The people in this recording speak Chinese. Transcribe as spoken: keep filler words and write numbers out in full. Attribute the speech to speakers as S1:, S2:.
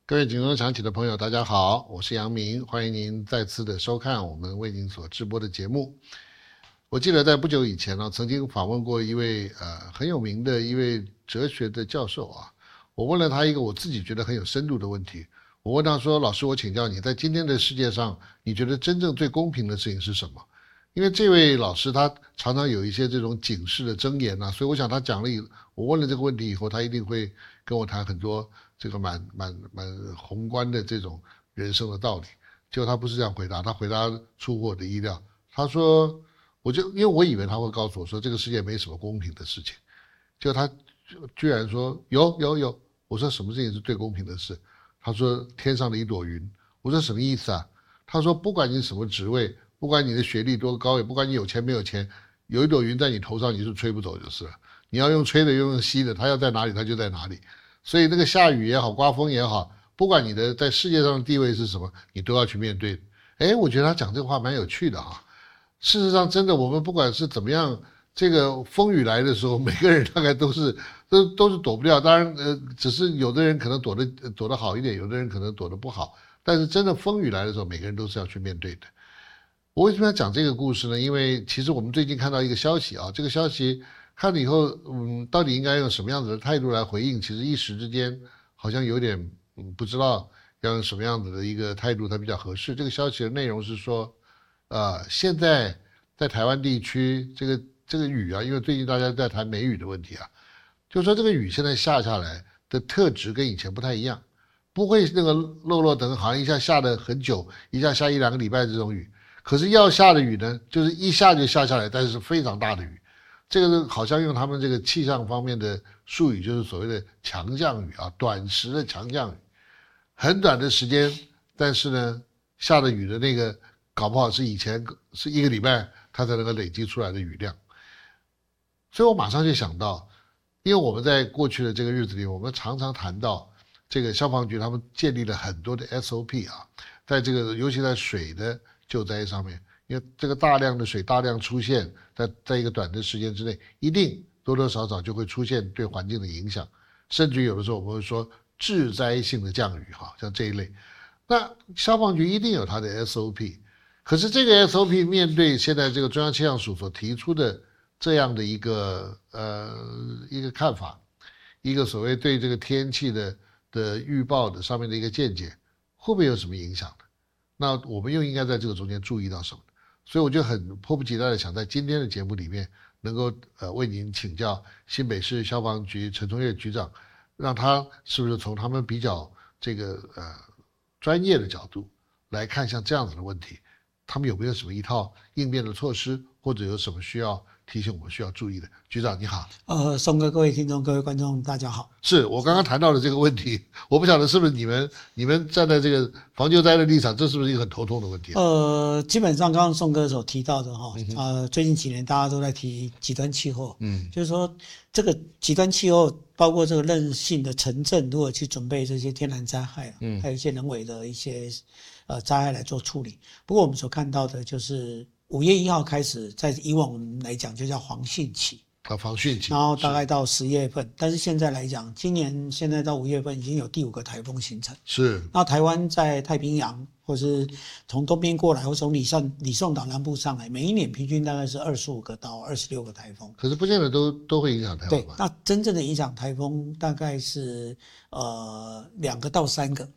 S1: 各位警钟响起的朋友，大家好，我是杨明，欢迎您再次的收看我们为您所直播的节目。我记得在不久以前呢，曾经访问过一位呃很有名的一位哲学的教授啊，我问了他一个我自己觉得很有深度的问题。我问他说：“老师，我请教你，在今天的世界上，你觉得真正最公平的事情是什么？”因为这位老师他常常有一些这种警示的箴言啊，所以我想他讲了以我问了这个问题以后，他一定会跟我谈很多这个蛮蛮蛮宏观的这种人生的道理。结果他不是这样回答，他回答出乎我的意料。他说：“我就因为我以为他会告诉我说这个世界没什么公平的事情，结果他居然说有有有。我说什么事情是最公平的事？他说天上的一朵云。我说什么意思啊？他说不管你什么职位，不管你的学历多高，也不管你有钱没有钱，有一朵云在你头上，你是吹不走就是了。你要用吹的，用吸的，它要在哪里，它就在哪里。所以那个下雨也好，刮风也好，不管你的在世界上的地位是什么，你都要去面对。哎，我觉得他讲这个话蛮有趣的哈。事实上，真的，我们不管是怎么样，这个风雨来的时候，每个人大概都是都都是躲不掉。当然，呃，只是有的人可能躲得躲得好一点，有的人可能躲得不好。但是真的风雨来的时候，每个人都是要去面对的。我为什么要讲这个故事呢？因为其实我们最近看到一个消息啊，这个消息看了以后，嗯，到底应该用什么样子的态度来回应？其实一时之间好像有点嗯不知道要用什么样子的一个态度才比较合适。这个消息的内容是说，呃，现在在台湾地区这个这个雨啊，因为最近大家在谈梅雨的问题啊，就说这个雨现在下下来的特质跟以前不太一样，不会那个漏漏等好像一下下的很久，一下下一两个礼拜这种雨。可是要下的雨呢，就是一下就下下来，但是是非常大的雨。这个好像用他们这个气象方面的术语，就是所谓的强降雨啊，短时的强降雨，很短的时间，但是呢，下的雨的那个搞不好是以前是一个礼拜它才能够累积出来的雨量。所以我马上就想到，因为我们在过去的这个日子里，我们常常谈到这个消防局他们建立了很多的 S O P 啊，在这个尤其在水的救灾上面，因为这个大量的水大量出现在在一个短的时间之内，一定多多少少就会出现对环境的影响，甚至于有的时候我们会说致灾性的降雨哈，像这一类。那消防局一定有它的 S O P， 可是这个 S O P 面对现在这个中央气象署所提出的这样的一个呃一个看法，一个所谓对这个天气的的预报的上面的一个见解，会不会有什么影响呢？那我们又应该在这个中间注意到什么？所以我就很迫不及待的想在今天的节目里面能够呃为您请教新北市消防局陈崇业局长，让他是不是从他们比较这个呃专业的角度来看像这样子的问题，他们有没有什么一套应变的措施，或者有什么需要提醒我们需要注意的？局长你好。
S2: 呃，松哥，各位听众，各位观众，大家好。
S1: 是我刚刚谈到的这个问题，我不晓得是不是你们你们站在这个防救灾的立场，这是不是一个很头痛的问题啊？
S2: 呃，基本上刚刚宋哥所提到的哈，呃，最近几年大家都在提极端气候，嗯，就是说这个极端气候包括这个韧性的城镇，如何去准备这些天然灾害，嗯，还有一些人为的一些呃灾害来做处理。不过我们所看到的就是五月一号开始，在以往我们来讲就叫黄汛期。
S1: 啊，防汛期，
S2: 然后大概到十月份，但是现在来讲，今年现在到五月份已经有第五个台风形成。
S1: 是。
S2: 那台湾在太平洋，或是从东边过来，或从李宋李宋岛南部上来，每一年平均大概是二十五个到二十六个台风。
S1: 可是不见得都都会影响台湾吧？
S2: 对，那真正的影响台风大概是呃两个到三个。